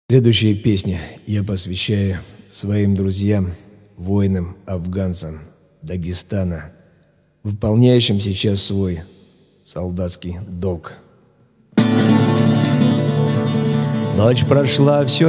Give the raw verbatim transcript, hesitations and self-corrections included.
Следующая песня я посвящаю своим друзьям, воинам, афганцам Дагестана, выполняющим сейчас свой солдатский долг. Ночь прошла, все